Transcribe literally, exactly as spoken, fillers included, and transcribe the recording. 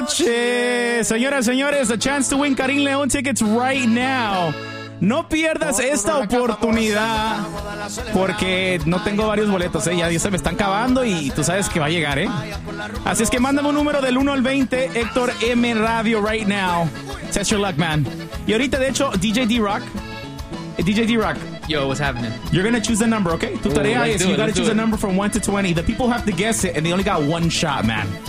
noches. Señoras, señores, a chance to win Karim León tickets right now. No pierdas esta oportunidad porque no tengo varios boletos, ¿eh? Ya, ya se me están acabando y tú sabes que va a llegar, ¿eh? Así es que mándame un número del uno al veinte, Héctor M Radio right now. Test your luck, man. Y ahorita, de hecho, D J D-Rock. D J D-Rock. Yo, what's happening? You're going to choose a number, okay? Tu tarea Ooh, is you got to choose a number from one to twenty. The people have to guess it, and they only got one shot, man.